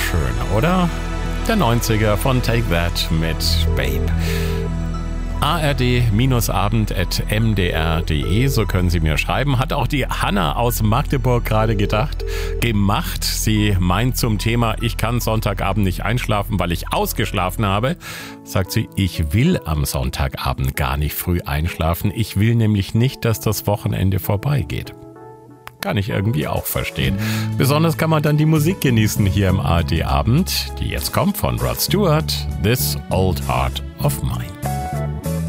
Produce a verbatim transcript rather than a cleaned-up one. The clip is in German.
schön, oder? Der neunziger von Take That mit Babe. a r d abend at m d r punkt d e, so können Sie mir schreiben. Hat auch die Hanna aus Magdeburg gerade gedacht, gemacht. Sie meint zum Thema, ich kann Sonntagabend nicht einschlafen, weil ich ausgeschlafen habe. Sagt sie, ich will am Sonntagabend gar nicht früh einschlafen. Ich will nämlich nicht, dass das Wochenende vorbeigeht. Kann ich irgendwie auch verstehen. Besonders kann man dann die Musik genießen hier im A R D-Abend, die jetzt kommt von Rod Stewart, This Old Heart of Mine.